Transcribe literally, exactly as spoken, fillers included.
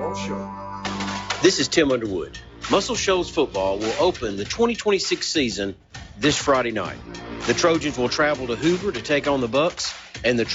This is Tim Underwood. Muscle Shoals football will open the twenty twenty-six season this Friday night. The Trojans will travel to Hoover to take on the Bucks, and the